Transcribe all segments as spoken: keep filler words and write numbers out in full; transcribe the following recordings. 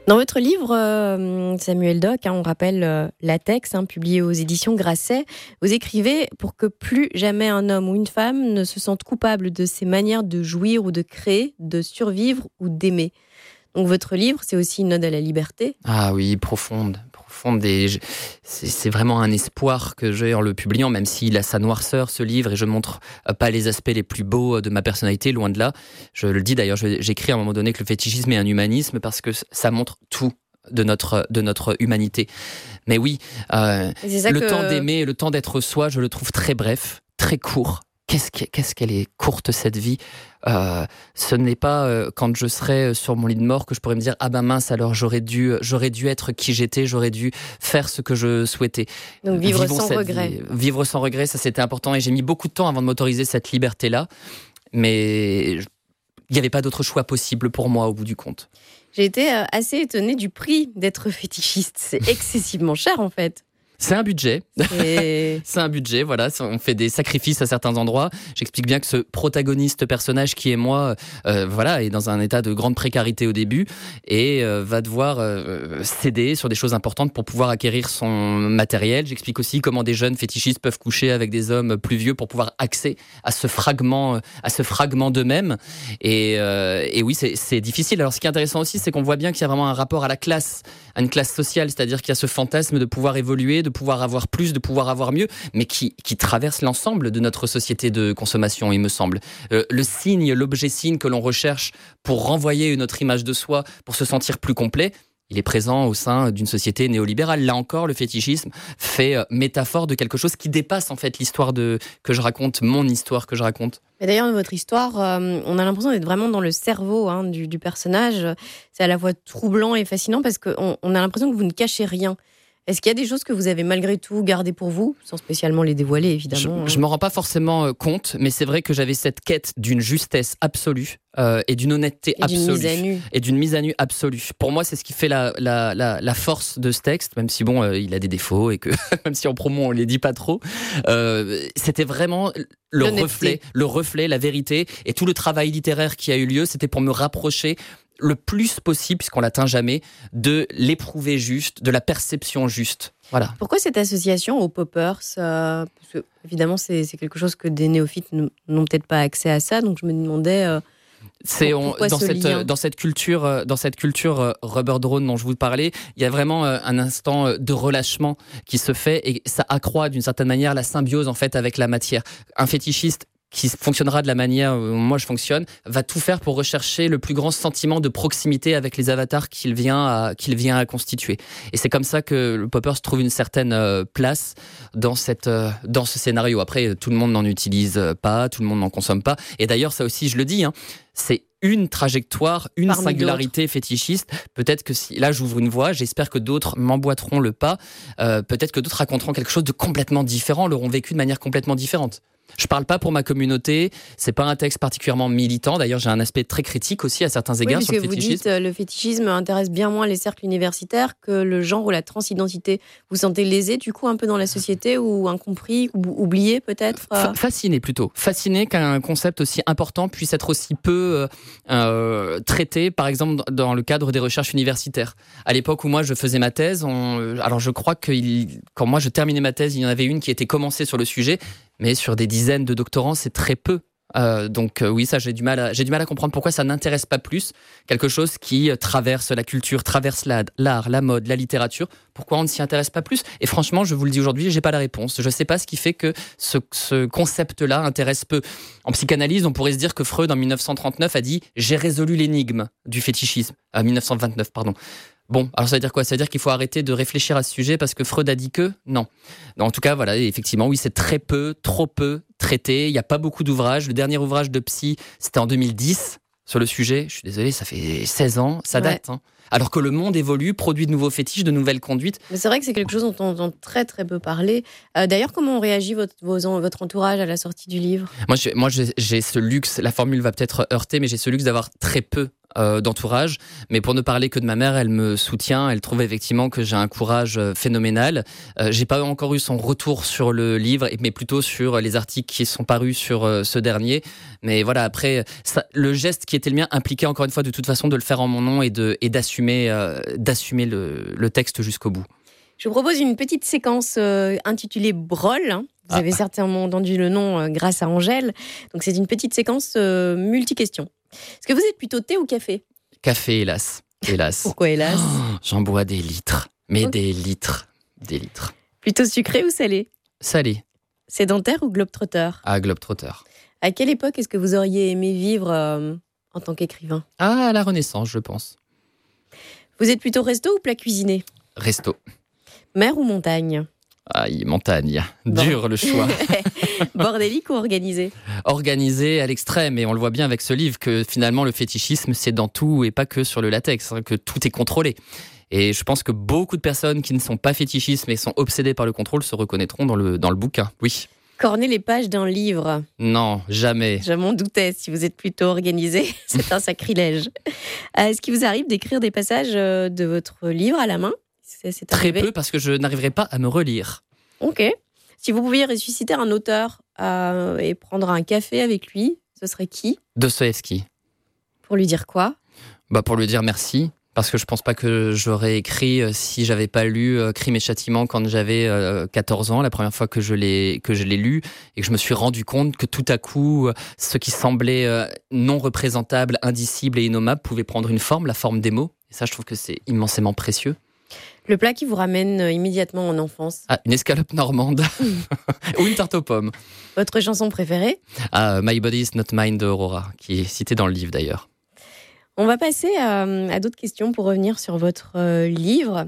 Dans votre livre, euh, Samuel Doc, hein, on rappelle euh, Latex, hein, publié aux éditions Grasset, vous écrivez pour que plus jamais un homme ou une femme ne se sente coupable de ses manières de jouir ou de créer, de survivre ou d'aimer. Donc votre livre, c'est aussi une ode à la liberté. Ah oui, profonde, profonde. Et je, c'est, c'est vraiment un espoir que j'ai en le publiant, même s'il a sa noirceur, ce livre, et je montre pas les aspects les plus beaux de ma personnalité, loin de là. Je le dis d'ailleurs, je, j'écris à un moment donné que le fétichisme est un humanisme parce que ça montre tout de notre, de notre humanité. Mais oui, euh, le que... temps d'aimer, le temps d'être soi, je le trouve très bref, très court. Qu'est-ce, que, qu'est-ce qu'elle est courte cette vie. Euh, ce n'est pas euh, quand je serai sur mon lit de mort que je pourrais me dire ah ben mince alors j'aurais dû j'aurais dû être qui j'étais, j'aurais dû faire ce que je souhaitais. Donc vivre Vivons sans regret. Vie. Vivre sans regret, ça c'était important et j'ai mis beaucoup de temps avant de m'autoriser cette liberté-là, mais il n'y avait pas d'autre choix possible pour moi au bout du compte. J'ai été assez étonnée du prix d'être fétichiste. C'est excessivement cher en fait. C'est un budget. Et... c'est un budget, voilà. On fait des sacrifices à certains endroits. J'explique bien que ce protagoniste personnage qui est moi, euh, voilà, est dans un état de grande précarité au début et euh, va devoir euh, céder sur des choses importantes pour pouvoir acquérir son matériel. J'explique aussi comment des jeunes fétichistes peuvent coucher avec des hommes plus vieux pour pouvoir accéder à ce fragment, à ce fragment d'eux-mêmes. Et, euh, et oui, c'est, c'est difficile. Alors, ce qui est intéressant aussi, c'est qu'on voit bien qu'il y a vraiment un rapport à la classe, à une classe sociale, c'est-à-dire qu'il y a ce fantasme de pouvoir évoluer, de de pouvoir avoir plus, de pouvoir avoir mieux, mais qui, qui traverse l'ensemble de notre société de consommation, il me semble. Euh, le signe, l'objet signe que l'on recherche pour renvoyer une autre image de soi, pour se sentir plus complet, il est présent au sein d'une société néolibérale. Là encore, le fétichisme fait euh, métaphore de quelque chose qui dépasse en fait l'histoire de, que je raconte, mon histoire que je raconte. Et d'ailleurs, dans votre histoire, euh, on a l'impression d'être vraiment dans le cerveau hein, du, du personnage. C'est à la fois troublant et fascinant parce qu'on on a l'impression que vous ne cachez rien. Est-ce qu'il y a des choses que vous avez malgré tout gardées pour vous, sans spécialement les dévoiler, évidemment? Je ne m'en rends pas forcément compte, mais c'est vrai que j'avais cette quête d'une justesse absolue euh, et d'une honnêteté et absolue. D'une mise à nu. Et d'une mise à nu absolue. Pour moi, c'est ce qui fait la, la, la, la force de ce texte, même si bon, euh, il a des défauts et que même si en promo, on ne les dit pas trop. Euh, c'était vraiment le reflet, le reflet, la vérité. Et tout le travail littéraire qui a eu lieu, c'était pour me rapprocher le plus possible, puisqu'on l'atteint jamais, de l'éprouver juste, de la perception juste. Voilà. Pourquoi cette association aux poppers euh, parce que, évidemment, c'est, c'est quelque chose que des néophytes n'ont peut-être pas accès à ça, donc je me demandais... Euh, C'est on, dans cette lien dans cette culture dans cette culture euh, rubber drone dont je vous parlais, il y a vraiment euh, un instant euh, de relâchement qui se fait et ça accroît d'une certaine manière la symbiose en fait avec la matière. Un fétichiste qui fonctionnera de la manière où moi je fonctionne, va tout faire pour rechercher le plus grand sentiment de proximité avec les avatars qu'il vient à, qu'il vient à constituer. Et c'est comme ça que le Poppers trouve une certaine euh, place dans, cette, euh, dans ce scénario. Après, tout le monde n'en utilise pas, tout le monde n'en consomme pas. Et d'ailleurs, ça aussi, je le dis, hein, c'est une trajectoire, une Parmi singularité d'autres. fétichiste. Peut-être que si là j'ouvre une voie, j'espère que d'autres m'emboîteront le pas. Euh, peut-être que d'autres raconteront quelque chose de complètement différent, l'auront vécu de manière complètement différente. Je parle pas pour ma communauté, c'est pas un texte particulièrement militant. D'ailleurs, j'ai un aspect très critique aussi à certains égards oui, sur le fétichisme. Vous dites euh, le fétichisme intéresse bien moins les cercles universitaires que le genre ou la transidentité. Vous sentez lésé du coup un peu dans la société ou incompris ou oublié peut-être euh... Fasciné plutôt. Fasciné qu'un concept aussi important puisse être aussi peu euh, euh, traité, par exemple dans le cadre des recherches universitaires. À l'époque où moi je faisais ma thèse, on... alors je crois que il... quand moi je terminais ma thèse, il y en avait une qui était commencée sur le sujet. Mais sur des dizaines de doctorants, c'est très peu. Euh, donc euh, oui, ça j'ai du mal à, j'ai du mal à comprendre pourquoi ça n'intéresse pas plus quelque chose qui euh, traverse la culture, traverse la, l'art, la mode, la littérature. Pourquoi on ne s'y intéresse pas plus ? Et franchement, je vous le dis aujourd'hui, j'ai pas la réponse. Je sais pas ce qui fait que ce, ce concept-là intéresse peu. En psychanalyse, on pourrait se dire que Freud en dix-neuf cent trente-neuf a dit « j'ai résolu l'énigme du fétichisme ». Euh, dix-neuf cent vingt-neuf, pardon. Bon, alors ça veut dire quoi ? Ça veut dire qu'il faut arrêter de réfléchir à ce sujet parce que Freud a dit que ? Non. En tout cas, voilà, effectivement, oui, c'est très peu, trop peu traité. Il n'y a pas beaucoup d'ouvrages. Le dernier ouvrage de psy, c'était en deux mille dix sur le sujet. Je suis désolé, ça fait seize ans, ça date. Ouais. Hein. Alors que le monde évolue, produit de nouveaux fétiches, de nouvelles conduites. Mais c'est vrai que c'est quelque chose dont on entend très très peu parler. Euh, d'ailleurs, comment on réagit votre, vos, votre entourage à la sortie du livre ? Moi, j'ai, moi j'ai, j'ai ce luxe, la formule va peut-être heurter, mais j'ai ce luxe d'avoir très peu euh, d'entourage. Mais pour ne parler que de ma mère, elle me soutient. Elle trouve effectivement que j'ai un courage euh, phénoménal. Euh, j'ai pas encore eu son retour sur le livre, mais plutôt sur les articles qui sont parus sur euh, ce dernier. Mais voilà, après, ça, le geste qui était le mien impliquait encore une fois de toute façon de le faire en mon nom et, de, et d'assumer, euh, d'assumer le, le texte jusqu'au bout. Je vous propose une petite séquence euh, intitulée Brol. Hein. Vous ah. avez certainement entendu le nom euh, grâce à Angèle. Donc c'est une petite séquence euh, multi-questions. Est-ce que vous êtes plutôt thé ou café ? Café, hélas. hélas. Pourquoi hélas ? Oh, j'en bois des litres. Mais Ok. des litres. Des litres. Plutôt sucré ou salé ? Salé. Sédentaire ou globe-trotter ? Ah, globe-trotter. À quelle époque est-ce que vous auriez aimé vivre euh, en tant qu'écrivain ? Ah, à la Renaissance, je pense. Vous êtes plutôt resto ou plat cuisiné ? Resto. Mer ou montagne ? Aïe, montagne. Bon. Dur le choix. Bordélique ou organisé ? Organisé à l'extrême, et on le voit bien avec ce livre que finalement le fétichisme c'est dans tout et pas que sur le latex, hein, que tout est contrôlé. Et je pense que beaucoup de personnes qui ne sont pas fétichistes mais sont obsédées par le contrôle se reconnaîtront dans le, dans le bouquin. Oui. Corner les pages d'un livre ? Non, jamais. Je m'en doutais, si vous êtes plutôt organisé, c'est un sacrilège. Euh, Est-ce qu'il vous arrive d'écrire des passages euh, de votre livre à la main ? C'est, c'est Très arrivé ? peu parce que je n'arriverai pas à me relire. Ok. Si vous pouviez ressusciter un auteur euh, et prendre un café avec lui, ce serait qui ? Dostoïevski. Pour lui dire quoi ? Bah pour lui dire merci. Parce que je pense pas que j'aurais écrit euh, si j'avais pas lu euh, Crime et Châtiment quand j'avais euh, quatorze ans, la première fois que je l'ai que je l'ai lu, et que je me suis rendu compte que tout à coup, euh, ce qui semblait euh, non représentable, indicible et innommable pouvait prendre une forme, la forme des mots. Et ça, je trouve que c'est immensément précieux. Le plat qui vous ramène euh, immédiatement en enfance ? Ah, une escalope normande ou une tarte aux pommes. Votre chanson préférée ? Ah, My Body is Not Mine de Aurora, qui est citée dans le livre d'ailleurs. On va passer à, à d'autres questions pour revenir sur votre euh, livre.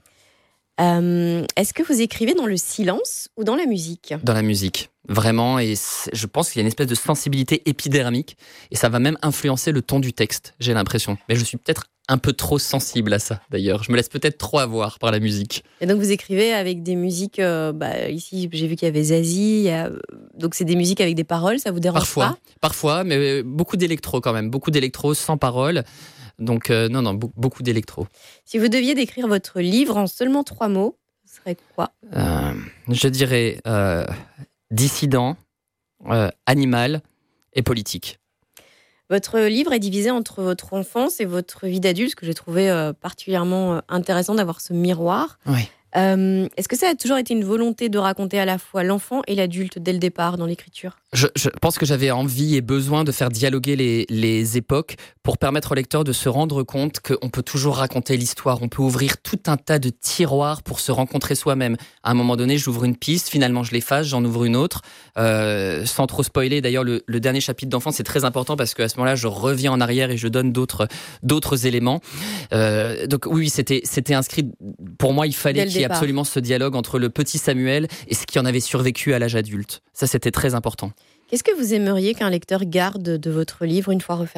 Euh, est-ce que vous écrivez dans le silence ou dans la musique ? Dans la musique, vraiment, et je pense qu'il y a une espèce de sensibilité épidermique, et ça va même influencer le ton du texte, j'ai l'impression. Mais je suis peut-être un peu trop sensible à ça, d'ailleurs. Je me laisse peut-être trop avoir par la musique. Et donc vous écrivez avec des musiques, euh, bah, ici j'ai vu qu'il y avait Zazie, il y a, donc c'est des musiques avec des paroles, ça vous dérange Parfois, pas ? parfois, mais beaucoup d'électro quand même, beaucoup d'électro sans paroles. Donc euh, non, non, beaucoup d'électro. Si vous deviez décrire votre livre en seulement trois mots, ce serait quoi ? euh, Je dirais euh, dissident, euh, animal et politique. Votre livre est divisé entre votre enfance et votre vie d'adulte, ce que j'ai trouvé euh, particulièrement euh, intéressant d'avoir ce miroir. Oui. Euh, est-ce que ça a toujours été une volonté de raconter à la fois l'enfant et l'adulte dès le départ dans l'écriture ? Je, je pense que j'avais envie et besoin de faire dialoguer les, les époques pour permettre au lecteur de se rendre compte qu'on peut toujours raconter l'histoire. On peut ouvrir tout un tas de tiroirs pour se rencontrer soi-même. À un moment donné, j'ouvre une piste, finalement je l'efface, j'en ouvre une autre, euh, sans trop spoiler. D'ailleurs, le, le dernier chapitre d'enfant, c'est très important parce qu'à ce moment-là, je reviens en arrière et je donne d'autres, d'autres éléments. Euh, donc oui, c'était, c'était inscrit. Pour moi, il fallait qu'il y ait départ. absolument ce dialogue entre le petit Samuel et ce qui en avait survécu à l'âge adulte. Ça, c'était très important. Qu'est-ce que vous aimeriez qu'un lecteur garde de votre livre une fois refermé ?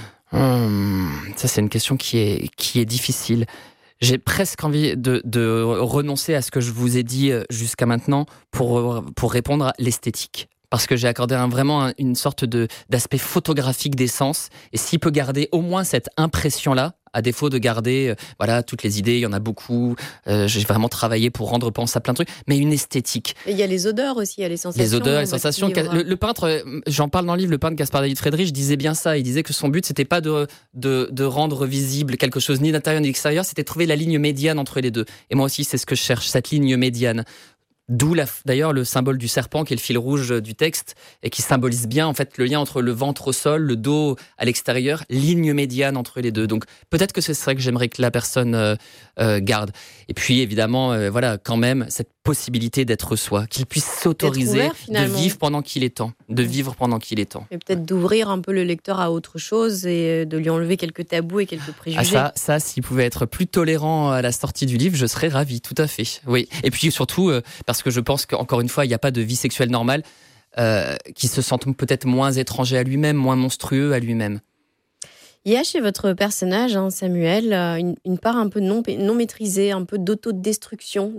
Hum, ça, c'est une question qui est, qui est difficile. J'ai presque envie de, de renoncer à ce que je vous ai dit jusqu'à maintenant pour, pour répondre à l'esthétique. Parce que j'ai accordé un, vraiment un, une sorte de, d'aspect photographique des sens. Et s'il peut garder au moins cette impression-là, à défaut de garder euh, voilà, toutes les idées, il y en a beaucoup. Euh, j'ai vraiment travaillé pour rendre pense à plein de trucs. Mais une esthétique. Et il y a les odeurs aussi, il y a les sensations. Les odeurs, les votre sensations. livre. Le, le peintre, j'en parle dans le livre, le peintre Gaspard David Friedrich disait bien ça. Il disait que son but, c'était pas de, de, de rendre visible quelque chose ni d'intérieur ni d'extérieur, c'était de trouver la ligne médiane entre les deux. Et moi aussi, c'est ce que je cherche, cette ligne médiane. D'où la, d'ailleurs le symbole du serpent qui est le fil rouge du texte et qui symbolise bien en fait le lien entre le ventre au sol, le dos à l'extérieur, ligne médiane entre les deux. Donc peut-être que c'est ça que j'aimerais que la personne euh, euh, garde. Et puis évidemment, euh, voilà, quand même cette possibilité d'être soi, qu'il puisse s'autoriser ouvert, de vivre pendant qu'il est temps, de vivre pendant qu'il est temps. Et peut-être d'ouvrir un peu le lecteur à autre chose et de lui enlever quelques tabous et quelques préjugés. Ah ça, ça, s'il pouvait être plus tolérant à la sortie du livre, je serais ravi, tout à fait. Oui. Et puis surtout, euh, parce que je pense qu'encore une fois, il n'y a pas de vie sexuelle normale, euh, qui se sente peut-être moins étranger à lui-même, moins monstrueux à lui-même. Il y a chez votre personnage, hein, Samuel, une, une part un peu non, non maîtrisée, un peu d'autodestruction.